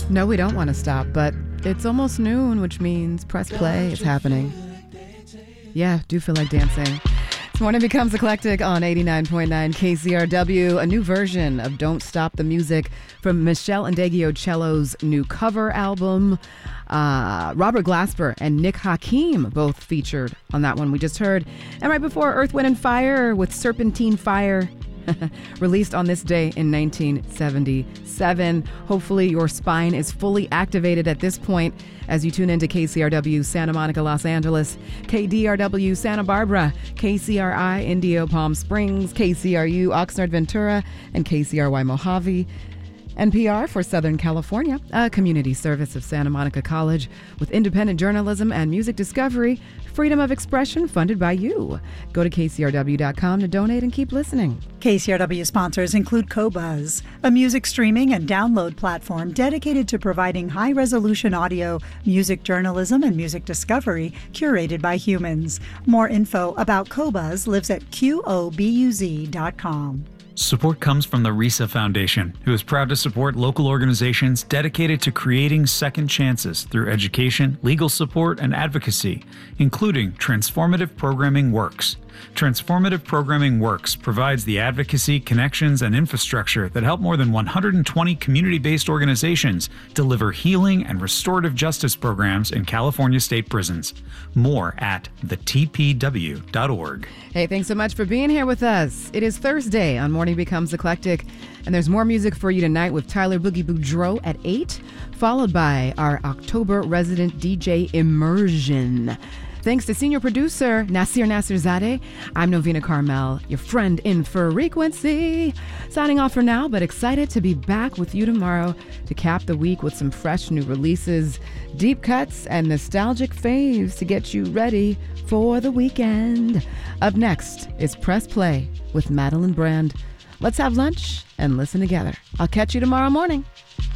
No, we don't want to stop, but it's almost noon, which means press play is happening. Yeah, do feel like dancing. This morning becomes eclectic on 89.9 KCRW, a new version of Don't Stop the Music from Michelle Ndegeocello's new cover album. Robert Glasper and Nick Hakim both featured on that one we just heard. And right before, Earth, Wind & Fire with Serpentine Fire, released on this day in 1977. Hopefully your spine is fully activated at this point as you tune into KCRW Santa Monica, Los Angeles, KDRW Santa Barbara, KCRI Indio Palm Springs, KCRU Oxnard Ventura, and KCRY Mojave. NPR for Southern California, a community service of Santa Monica College with independent journalism and music discovery, freedom of expression funded by you. Go to kcrw.com to donate and keep listening. KCRW sponsors include Qobuz, a music streaming and download platform dedicated to providing high-resolution audio, music journalism, and music discovery curated by humans. More info about Qobuz lives at qobuz.com. Support comes from the RISA Foundation, who is proud to support local organizations dedicated to creating second chances through education, legal support, and advocacy, including Transformative Programming Works. Transformative Programming Works provides the advocacy, connections, and infrastructure that help more than 120 community-based organizations deliver healing and restorative justice programs in California state prisons. More at thetpw.org. Hey, thanks so much for being here with us. It is Thursday on Morning Becomes Eclectic, and there's more music for you tonight with Tyler Boogie Boudreaux at 8, followed by our October resident DJ Immersion. Thanks to senior producer Nasir Nasirzadeh, I'm Novena Carmel, your friend in frequency. Signing off for now, but excited to be back with you tomorrow to cap the week with some fresh new releases, deep cuts, and nostalgic faves to get you ready for the weekend. Up next is Press Play with Madeline Brand. Let's have lunch and listen together. I'll catch you tomorrow morning.